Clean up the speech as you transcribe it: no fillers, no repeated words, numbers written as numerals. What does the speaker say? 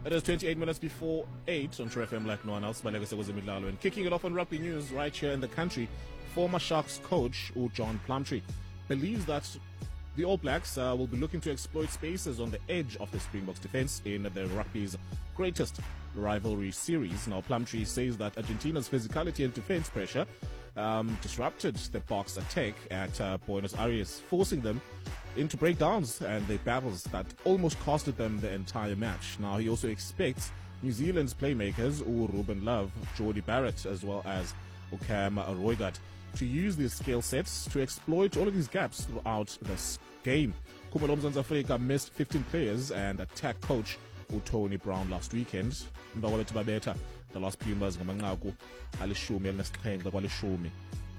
It is 28 minutes before 8 on True FM like no one else. And kicking it off on rugby news right here in the country, former Sharks coach John Plumtree believes that the All Blacks will be looking to exploit spaces on the edge of the Springboks defense in the rugby's greatest rivalry series. Now, Plumtree says that Argentina's physicality and defense pressure disrupted the Boks attack at Buenos Aires, forcing them into breakdowns and the battles that almost costed them the entire match. Now, he also expects New Zealand's playmakers, Ruben Love, Jordie Barrett, as well as Cam Roigard, to use these skill sets to exploit all of these gaps throughout this game. Khumalo Mzansi Afrika missed 15 players and attack coach Tony Brown last weekend. The Lost Pumas ngamanqaku alishumi elinesixhenxe kwalishumi